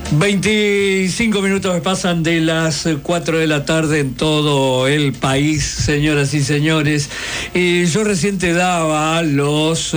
25 minutos pasan de las 4 de la tarde en todo el país, señoras y señores. Yo recién te daba los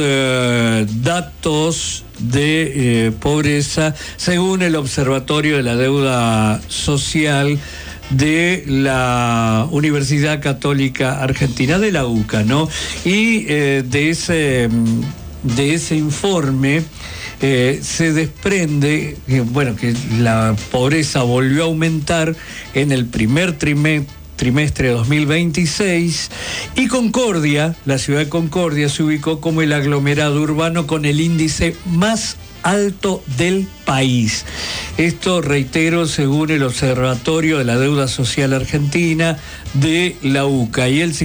datos de pobreza según el Observatorio de la Deuda Social de la Universidad Católica Argentina, de la UCA, ¿no? Y de ese informe se desprende que la pobreza volvió a aumentar en el primer trimestre de 2026 y Concordia, la ciudad de Concordia, se ubicó como el aglomerado urbano con el índice más alto del país. Esto, reitero, según el Observatorio de la Deuda Social Argentina de la UCA, y el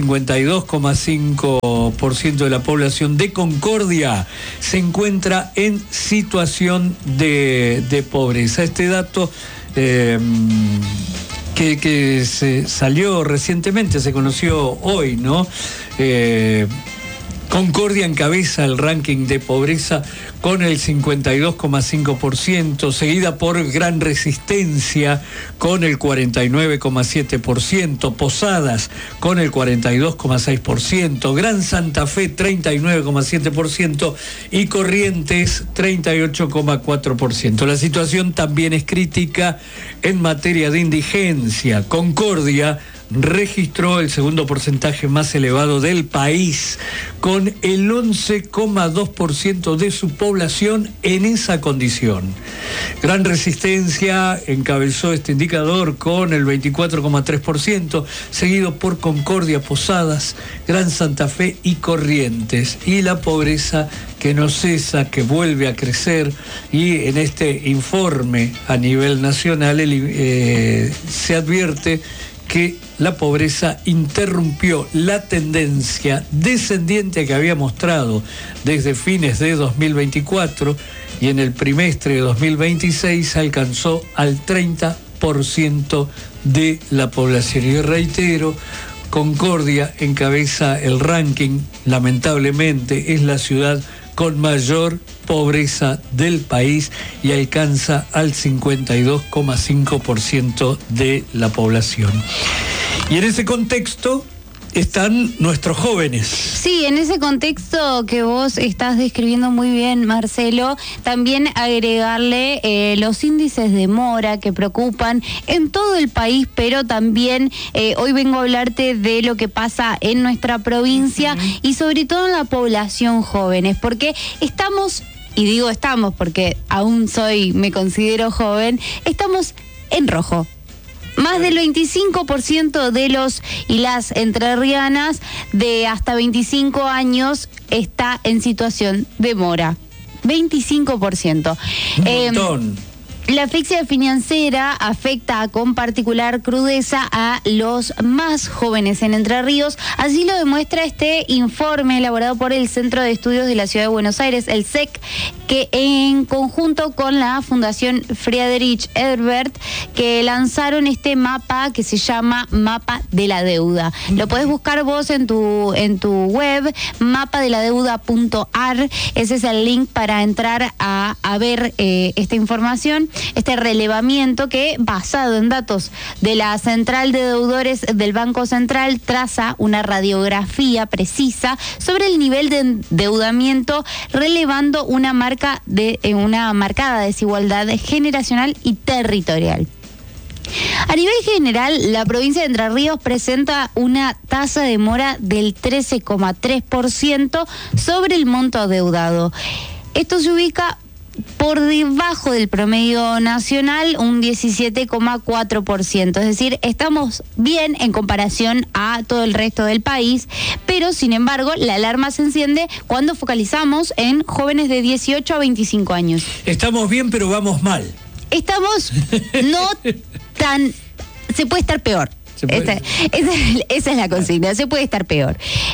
52,5% de la población de Concordia se encuentra en situación de pobreza. Este dato que se salió recientemente, se conoció hoy, ¿no? Concordia encabeza el ranking de pobreza con el 52,5%, seguida por Gran Resistencia con el 49,7%, Posadas con el 42,6%, Gran Santa Fe 39,7% y Corrientes 38,4%. La situación también es crítica en materia de indigencia. Concordia registró el segundo porcentaje más elevado del país, con el 11,2% de su población en esa condición. Gran Resistencia encabezó este indicador con el 24,3%, seguido por Concordia, Posadas, Gran Santa Fe y Corrientes. Y la pobreza que no cesa, que vuelve a crecer, y en este informe a nivel nacional se advierte que la pobreza interrumpió la tendencia descendiente que había mostrado desde fines de 2024 y en el trimestre de 2026 alcanzó al 30% de la población. Y reitero, Concordia encabeza el ranking, lamentablemente es la ciudad con mayor pobreza del país y alcanza al 52,5% de la población. Y en ese contexto están nuestros jóvenes. Sí, en ese contexto que vos estás describiendo muy bien, Marcelo, también agregarle los índices de mora que preocupan en todo el país, pero también hoy vengo a hablarte de lo que pasa en nuestra provincia y sobre todo en la población jóvenes, porque estamos, y digo estamos porque aún me considero joven, estamos en rojo. Más del 25% de los y las entrerrianas de hasta 25 años está en situación de mora. 25%. Un montón. La asfixia financiera afecta con particular crudeza a los más jóvenes en Entre Ríos. Así lo demuestra este informe elaborado por el Centro de Estudios de la Ciudad de Buenos Aires, el CEC, que en conjunto con la Fundación Friedrich Ebert, que lanzaron este mapa que se llama Mapa de la Deuda. Lo podés buscar vos en tu web, mapadeladeuda.ar. Ese es el link para entrar a ver esta información. Este relevamiento que, basado en datos de la Central de Deudores del Banco Central, traza una radiografía precisa sobre el nivel de endeudamiento, relevando una marcada desigualdad generacional y territorial. A nivel general, la provincia de Entre Ríos presenta una tasa de mora del 13,3% sobre el monto adeudado. Esto se ubica por debajo del promedio nacional, un 17,4%. Es decir, estamos bien en comparación a todo el resto del país, pero sin embargo la alarma se enciende cuando focalizamos en jóvenes de 18 a 25 años. Estamos bien, pero vamos mal. Estamos no tan... Se puede estar peor. Esa es la consigna, se puede estar peor.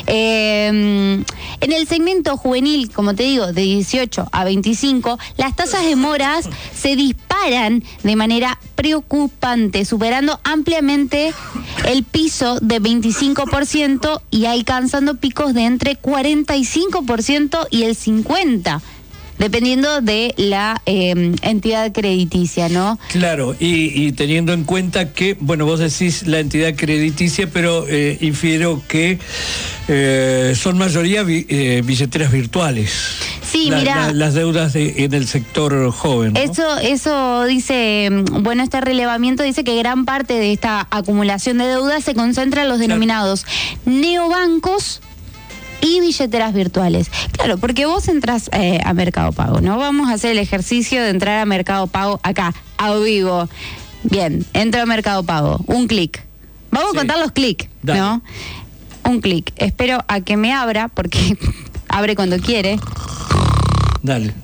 En el segmento juvenil, como te digo, de 18 a 25, las tasas de moras se disparan de manera preocupante, superando ampliamente el piso de 25% y alcanzando picos de entre 45% y el 50%. dependiendo de la entidad crediticia, ¿no? Claro, y teniendo en cuenta que, bueno, vos decís la entidad crediticia, pero infiero que son mayoría billeteras virtuales. Sí, mira, las deudas en el sector joven, ¿no? Eso dice, bueno, este relevamiento dice que gran parte de esta acumulación de deudas se concentra en los denominados neobancos y billeteras virtuales. Claro, porque vos entras a Mercado Pago, ¿no? Vamos a hacer el ejercicio de entrar a Mercado Pago acá, a vivo. Bien, entro a Mercado Pago, un clic. Vamos a contar los clics, ¿no? Un clic. Espero a que me abra, porque abre cuando quiere. Dale.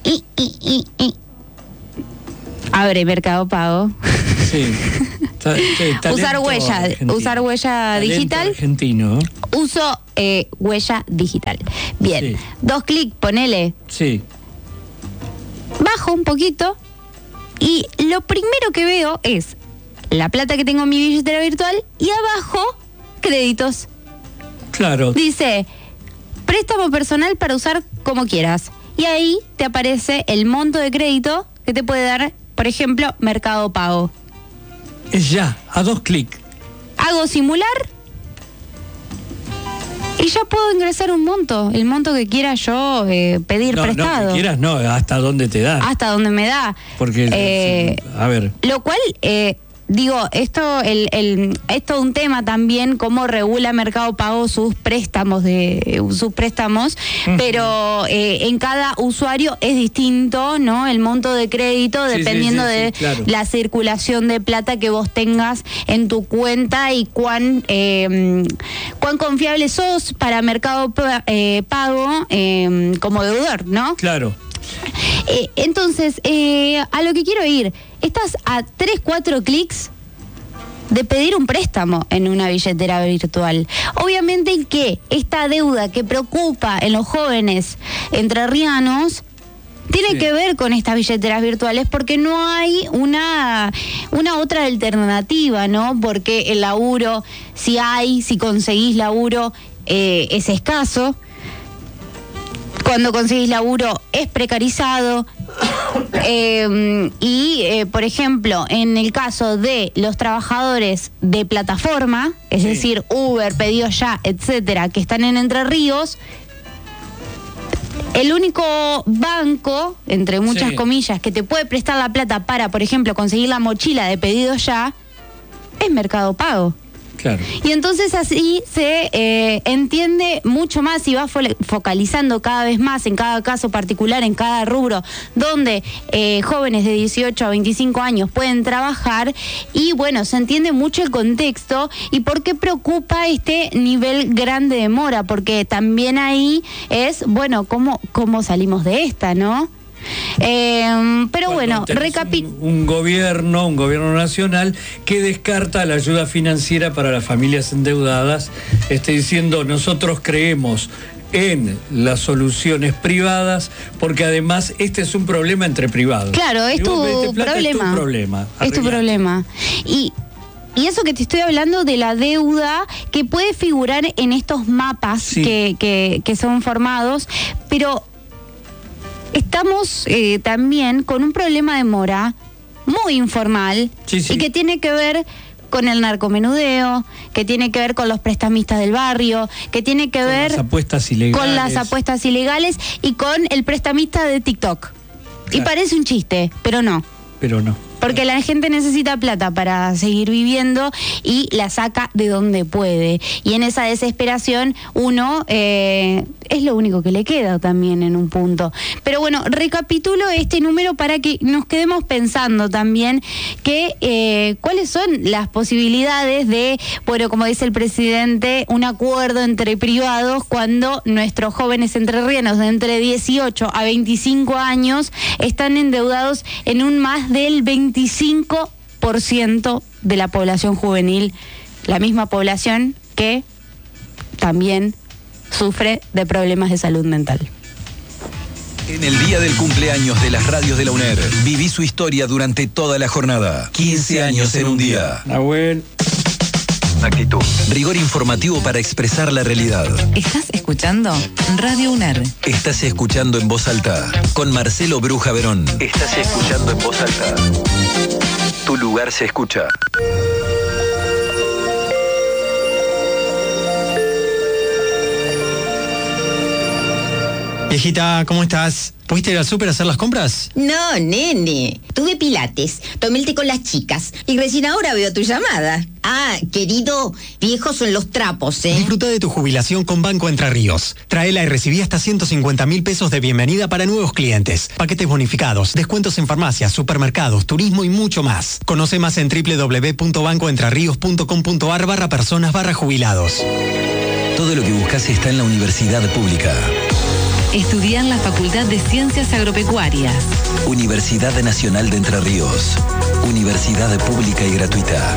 Abre Mercado Pago. Sí. Usar huella digital. Argentino. Uso huella digital. Bien. Sí. 2 clics, ponele. Sí. Bajo un poquito y lo primero que veo es la plata que tengo en mi billetera virtual y abajo créditos. Claro. Dice préstamo personal para usar como quieras. Y ahí te aparece el monto de crédito que te puede dar, por ejemplo, Mercado Pago. Es ya, a 2 clics. Hago simular y ya puedo ingresar un monto, el monto que quiera yo pedir prestado. No, que quieras, no, hasta dónde te da. Hasta donde me da. Porque, a ver. Lo cual... digo, esto es todo un tema también, cómo regula Mercado Pago sus préstamos, pero en cada usuario es distinto, ¿no? El monto de crédito, dependiendo de la circulación de plata que vos tengas en tu cuenta y cuán confiable sos para Mercado Pago como deudor, ¿no? Claro. Entonces, a lo que quiero ir, estás a 3-4 clics de pedir un préstamo en una billetera virtual. Obviamente que esta deuda que preocupa en los jóvenes entrerrianos tiene que ver con estas billeteras virtuales, porque no hay una otra alternativa, ¿no? Porque el laburo, si conseguís laburo, es escaso. Cuando conseguís laburo es precarizado por ejemplo, en el caso de los trabajadores de plataforma, es decir, Uber, Pedidos Ya, etcétera, que están en Entre Ríos, el único banco, entre muchas comillas, que te puede prestar la plata para, por ejemplo, conseguir la mochila de Pedidos Ya, es Mercado Pago. Claro. Y entonces así se entiende mucho más y va focalizando cada vez más en cada caso particular, en cada rubro, donde jóvenes de 18 a 25 años pueden trabajar y bueno, se entiende mucho el contexto y por qué preocupa este nivel grande de mora, porque también ahí es, bueno, cómo salimos de esta, ¿no? Pero bueno, un gobierno nacional que descarta la ayuda financiera para las familias endeudadas, diciendo nosotros creemos en las soluciones privadas, porque además este es un problema entre privados. Claro, es tu problema. Es tu problema. Y eso que te estoy hablando de la deuda que puede figurar en estos mapas que son formados, pero estamos también con un problema de mora muy informal y que tiene que ver con el narcomenudeo, que tiene que ver con los prestamistas del barrio, que tiene que ver con las apuestas ilegales y con el prestamista de TikTok. Claro. Y parece un chiste, pero no. Porque la gente necesita plata para seguir viviendo y la saca de donde puede. Y en esa desesperación uno es lo único que le queda también en un punto. Pero bueno, recapitulo este número para que nos quedemos pensando también que cuáles son las posibilidades de, bueno, como dice el presidente, un acuerdo entre privados cuando nuestros jóvenes entrerrianos de entre 18 a 25 años están endeudados en un más del 25% de la población juvenil, la misma población que también sufre de problemas de salud mental. En el día del cumpleaños de las radios de la UNER, viví su historia durante toda la jornada. 15 años en un día. Nahuel. Actitud. Rigor informativo para expresar la realidad. ¿Estás escuchando Radio UNER? Estás escuchando En Voz Alta con Marcelo Bruja Verón. Estás escuchando En Voz Alta. Tu lugar se escucha. Viejita, ¿cómo estás? ¿Pudiste ir al súper a hacer las compras? No, nene. Tuve pilates, tomé el té con las chicas y recién ahora veo tu llamada. Ah, querido, viejos son los trapos, ¿eh? Disfruta de tu jubilación con Banco Entre Ríos. Traela y recibí hasta 150.000 pesos de bienvenida para nuevos clientes. Paquetes bonificados, descuentos en farmacias, supermercados, turismo y mucho más. Conoce más en www.bancoentrerrios.com.ar/personas/jubilados. Todo lo que buscas está en la universidad pública. Estudia en la Facultad de Ciencias Agropecuarias. Universidad Nacional de Entre Ríos. Universidad pública y gratuita.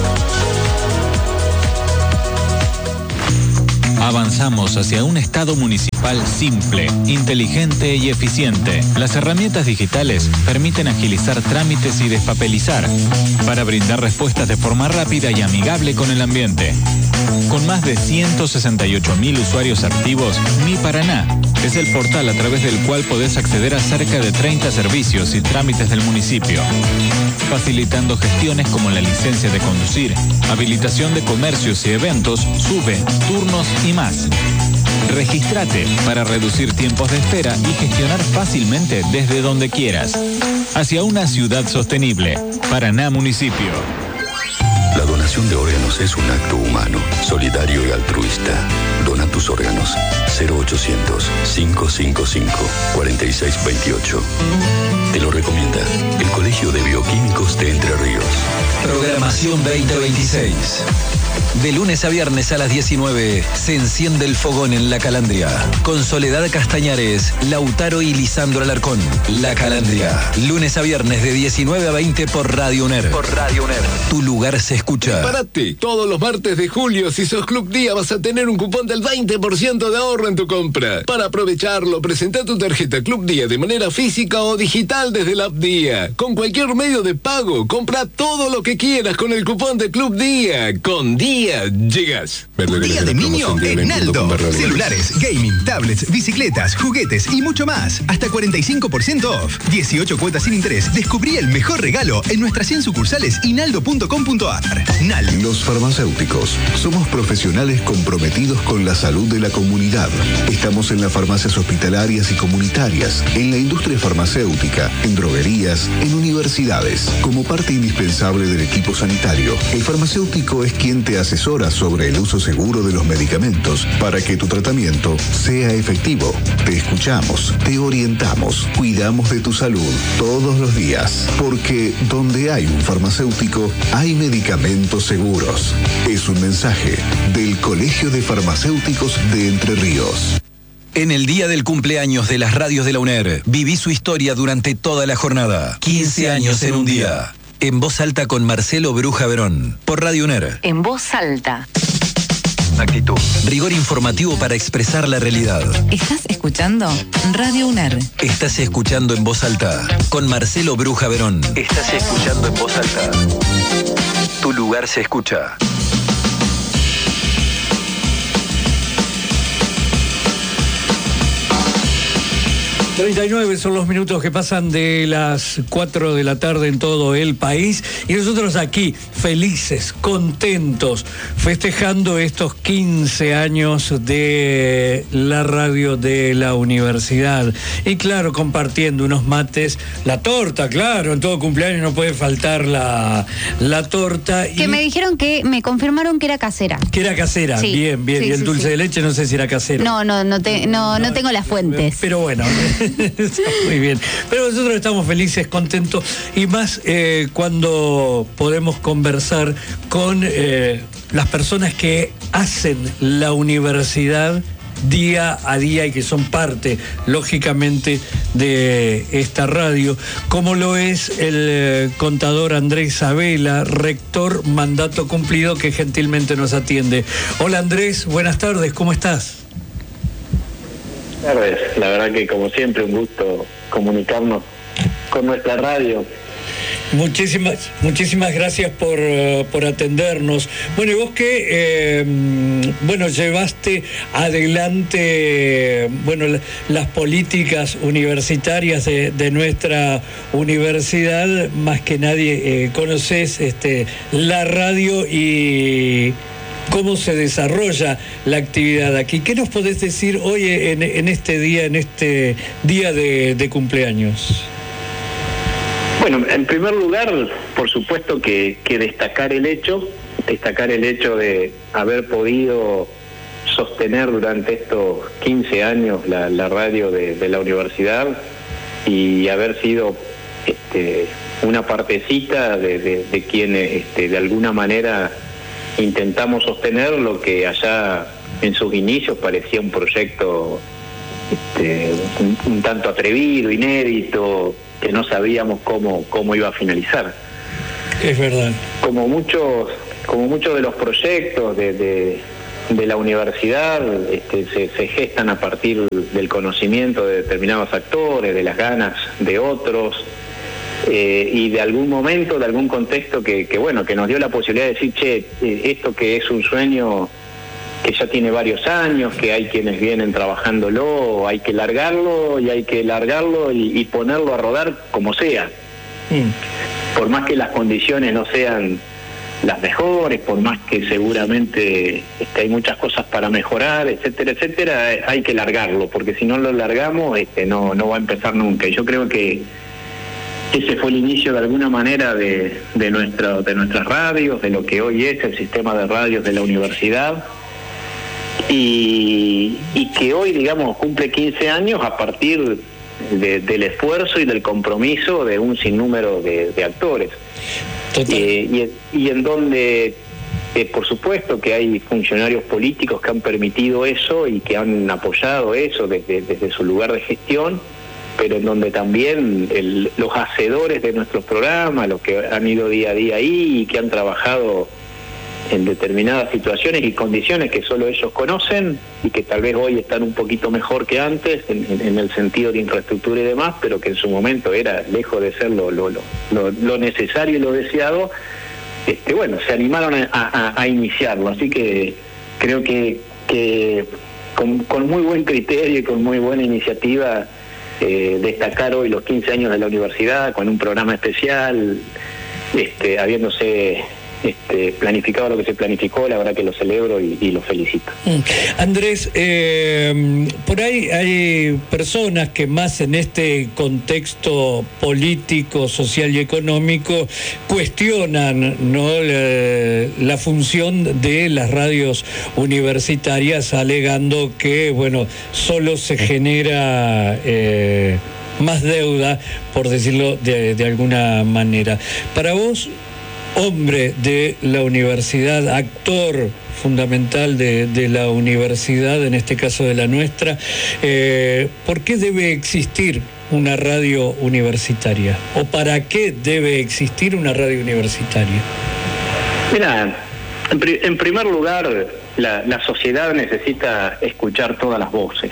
Avanzamos hacia un Estado municipal simple, inteligente y eficiente. Las herramientas digitales permiten agilizar trámites y despapelizar para brindar respuestas de forma rápida y amigable con el ambiente. Con más de 168.000 usuarios activos, Mi Paraná es el portal a través del cual podés acceder a cerca de 30 servicios y trámites del municipio, facilitando gestiones como la licencia de conducir, habilitación de comercios y eventos, SUBE, turnos y más. Regístrate para reducir tiempos de espera y gestionar fácilmente desde donde quieras. Hacia una ciudad sostenible. Paraná Municipio. La donación de órganos es un acto humano, solidario y altruista. Dona tus órganos. 0800-555-4628. Te lo recomienda el Colegio de Bioquímicos de Entre Ríos. Programación 2026. De lunes a viernes a las 19 se enciende el fogón en La Calandria. Con Soledad Castañares, Lautaro y Lisandro Alarcón. La Calandria. Lunes a viernes de 19 a 20 por Radio UNER. Tu lugar se escucha. Prepárate. Todos los martes de julio, si sos Club Día, vas a tener un cupón del 20% de ahorro en tu compra. Para aprovecharlo, presenta tu tarjeta Club Día de manera física o digital desde la app Día. Con cualquier medio de pago, compra todo lo que quieras con el cupón de Club Día. Con Día llegas. Día de niño en Aldo. Celulares, gaming, tablets, bicicletas, juguetes y mucho más. Hasta 45% off. 18 cuotas sin interés. Descubrí el mejor regalo en nuestras 100 sucursales y naldo.com.ar. Naldo. Los farmacéuticos somos profesionales comprometidos con la salud de la comunidad. Estamos en las farmacias hospitalarias y comunitarias, en la industria farmacéutica, en droguerías, en universidades. Como parte indispensable del equipo sanitario, el farmacéutico es quien te asesora sobre el uso seguro de los medicamentos para que tu tratamiento sea efectivo. Te escuchamos, te orientamos, cuidamos de tu salud todos los días, porque donde hay un farmacéutico, hay medicamentos seguros. Es un mensaje del Colegio de Farmacéuticos de Entre Ríos. En el día del cumpleaños de las radios de la UNER, viví su historia durante toda la jornada. 15 años en un día. En Voz Alta con Marcelo Bruja Verón. Por Radio UNER. En Voz Alta. Actitud. Rigor informativo para expresar la realidad. ¿Estás escuchando Radio UNER? Estás escuchando En Voz Alta con Marcelo Bruja Verón. Estás escuchando En Voz Alta. Tu lugar se escucha. 39 son los minutos que pasan de las 4 de la tarde en todo el país y nosotros aquí felices, contentos, festejando estos 15 años de la radio de la universidad y claro, compartiendo unos mates, la torta, claro, en todo cumpleaños no puede faltar la torta. Que me dijeron me confirmaron que era casera. Que era casera, sí, bien, sí, y el dulce de leche no sé si era casero. No tengo las fuentes. Pero bueno. Muy bien, pero nosotros estamos felices, contentos y más cuando podemos conversar con las personas que hacen la universidad día a día y que son parte, lógicamente, de esta radio, como lo es el contador Andrés Sabela, rector mandato cumplido, que gentilmente nos atiende. Hola Andrés, buenas tardes, ¿cómo estás? Buenas tardes, la verdad que como siempre un gusto comunicarnos con nuestra radio. Muchísimas gracias por atendernos. Bueno, y vos que llevaste adelante las políticas universitarias de nuestra universidad, más que nadie conoces la radio y cómo se desarrolla la actividad aquí. ¿Qué nos podés decir hoy en este día de cumpleaños? Bueno, en primer lugar, por supuesto que destacar el hecho de haber podido sostener durante estos 15 años la radio de la universidad y haber sido una partecita de quienes de alguna manera intentamos sostener lo que allá en sus inicios parecía un proyecto un tanto atrevido, inédito, que no sabíamos cómo iba a finalizar. Es verdad. Como muchos de los proyectos de la universidad se gestan a partir del conocimiento de determinados actores, de las ganas de otros, y de algún momento, de algún contexto que nos dio la posibilidad de decir, esto que es un sueño que ya tiene varios años, que hay quienes vienen trabajándolo, hay que largarlo y ponerlo a rodar como sea. Por más que las condiciones no sean las mejores, por más que seguramente hay muchas cosas para mejorar, etcétera, hay que largarlo, porque si no lo largamos no va a empezar nunca. Y yo creo que ese fue el inicio de alguna manera de nuestras radios, de lo que hoy es el sistema de radios de la universidad, y que hoy, digamos, cumple 15 años a partir del esfuerzo y del compromiso de un sinnúmero de actores. Y en donde, por supuesto que hay funcionarios políticos que han permitido eso y que han apoyado eso desde su lugar de gestión, pero en donde también los hacedores de nuestros programas, los que han ido día a día ahí y que han trabajado en determinadas situaciones y condiciones que solo ellos conocen y que tal vez hoy están un poquito mejor que antes en el sentido de infraestructura y demás, pero que en su momento era lejos de ser lo necesario y lo deseado, se animaron a iniciarlo. Así que creo que con muy buen criterio y con muy buena iniciativa, destacar hoy los 15 años de la universidad con un programa especial, habiéndose planificado lo que se planificó, la verdad que lo celebro y lo felicito. Andrés, por ahí hay personas que más en este contexto político, social y económico cuestionan, ¿no?, la función de las radios universitarias, alegando que solo se genera más deuda, por decirlo de alguna manera. Para vos, hombre de la universidad, actor fundamental de la universidad, en este caso de la nuestra, ¿por qué debe existir una radio universitaria? ¿O para qué debe existir una radio universitaria? Mira, en primer lugar, la sociedad necesita escuchar todas las voces.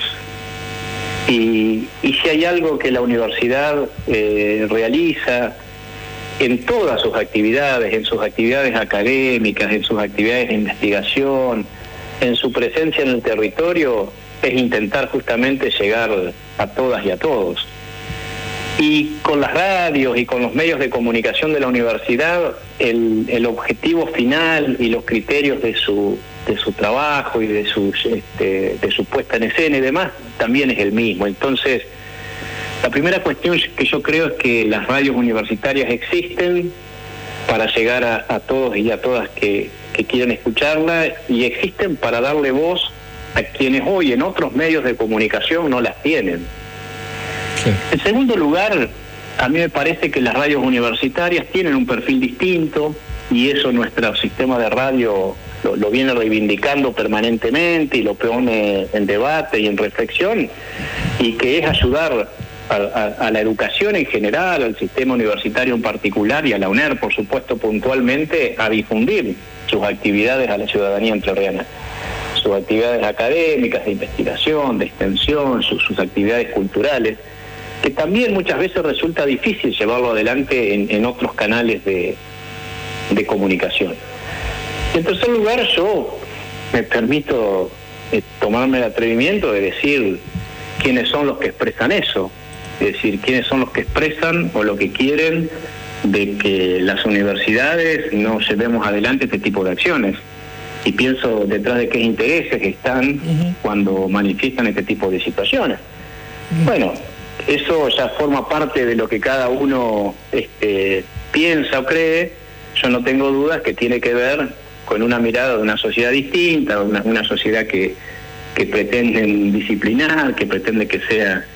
Y si hay algo que la universidad realiza en todas sus actividades, en sus actividades académicas, en sus actividades de investigación, en su presencia en el territorio, es intentar justamente llegar a todas y a todos. Y con las radios y con los medios de comunicación de la universidad, el objetivo final y los criterios de su trabajo y de su puesta en escena y demás también es el mismo. Entonces, la primera cuestión que yo creo es que las radios universitarias existen para llegar a todos y a todas que quieran escucharla, y existen para darle voz a quienes hoy en otros medios de comunicación no las tienen. Sí. En segundo lugar, a mí me parece que las radios universitarias tienen un perfil distinto, y eso nuestro sistema de radio lo viene reivindicando permanentemente y lo pone en debate y en reflexión, y que es ayudar a la educación en general, al sistema universitario en particular y a la UNER, por supuesto, puntualmente, a difundir sus actividades a la ciudadanía entrerriana, sus actividades académicas, de investigación, de extensión, sus actividades culturales, que también muchas veces resulta difícil llevarlo adelante en otros canales de comunicación. En tercer lugar, yo me permito tomarme el atrevimiento de decir quiénes son los que expresan eso, es decir, quiénes son los que expresan o lo que quieren de que las universidades no llevemos adelante este tipo de acciones. Y pienso detrás de qué intereses están cuando manifiestan este tipo de situaciones. Bueno, eso ya forma parte de lo que cada uno piensa o cree. Yo no tengo dudas que tiene que ver con una mirada de una sociedad distinta, una sociedad que pretenden disciplinar, que pretende que sea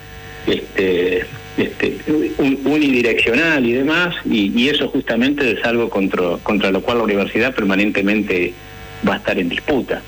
unidireccional y demás, y eso justamente es algo contra lo cual la universidad permanentemente va a estar en disputa.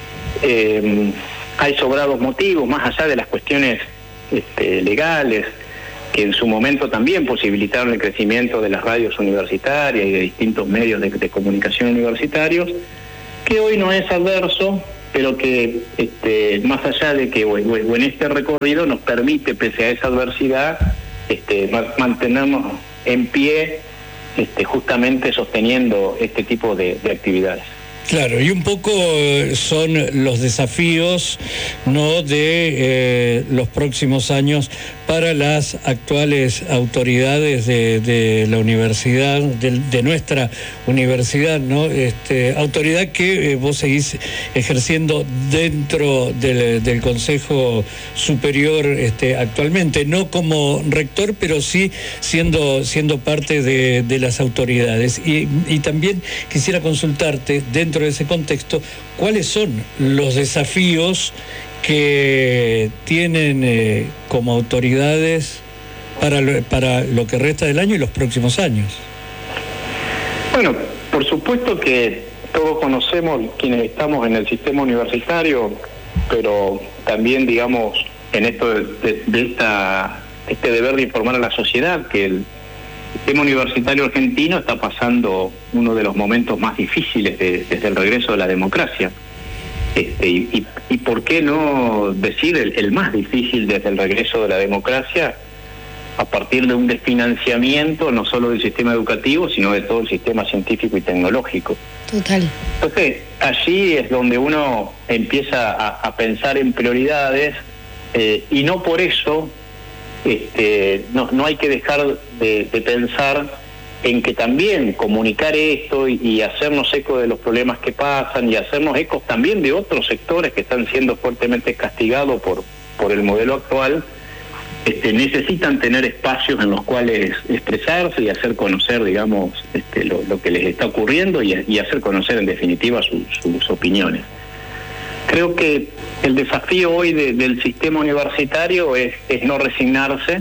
Hay sobrados motivos, más allá de las cuestiones legales, que en su momento también posibilitaron el crecimiento de las radios universitarias y de distintos medios de comunicación universitarios, que hoy no es adverso, pero que más allá de que o en este recorrido nos permite, pese a esa adversidad, mantenernos en pie, justamente sosteniendo este tipo de actividades. Claro, y un poco son los desafíos, ¿no?, de los próximos años para las actuales autoridades de la universidad, de nuestra universidad, ¿no? Autoridad que vos seguís ejerciendo dentro del Consejo Superior actualmente, no como rector, pero sí siendo parte de las autoridades. Y también quisiera consultarte, dentro de ese contexto, ¿cuáles son los desafíos que tienen como autoridades para lo que resta del año y los próximos años? Bueno, por supuesto que todos conocemos quienes estamos en el sistema universitario, pero también, digamos, en esto de este deber de informar a la sociedad, que el sistema universitario argentino está pasando uno de los momentos más difíciles desde el regreso de la democracia. Y por qué no decir el más difícil desde el regreso de la democracia, a partir de un desfinanciamiento no solo del sistema educativo, sino de todo el sistema científico y tecnológico. Total. Entonces, allí es donde uno empieza a pensar en prioridades, y no por eso no hay que dejar de pensar en que también comunicar esto y hacernos eco de los problemas que pasan y hacernos ecos también de otros sectores que están siendo fuertemente castigados por el modelo actual, necesitan tener espacios en los cuales expresarse y hacer conocer, digamos, lo que les está ocurriendo y hacer conocer en definitiva sus opiniones. Creo que el desafío hoy del sistema universitario es no resignarse.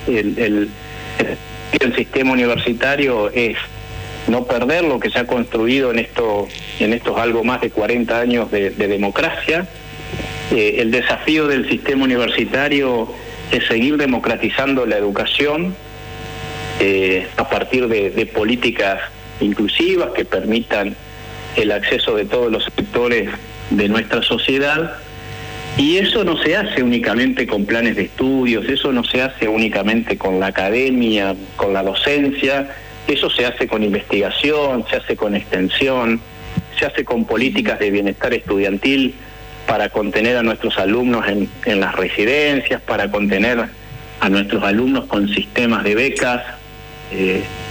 El sistema universitario es no perder lo que se ha construido en estos algo más de 40 años de democracia. El desafío del sistema universitario es seguir democratizando la educación a partir de políticas inclusivas que permitan el acceso de todos los sectores de nuestra sociedad. Y eso no se hace únicamente con planes de estudios, eso no se hace únicamente con la academia, con la docencia, eso se hace con investigación, se hace con extensión, se hace con políticas de bienestar estudiantil para contener a nuestros alumnos en las residencias, para contener a nuestros alumnos con sistemas de becas,